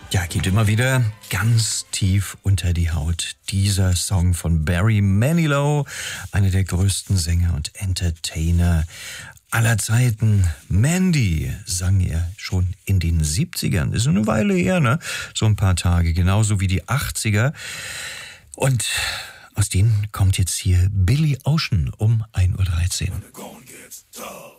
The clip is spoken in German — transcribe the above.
Ja, geht immer wieder ganz tief unter die Haut. Dieser Song von Barry Manilow, einer der größten Sänger und Entertainer aller Zeiten. Mandy sang er schon in den 70ern. Ist eine Weile her, ne? So ein paar Tage, genauso wie die 80er. Und aus denen kommt jetzt hier Billy Ocean um 1:13 Uhr.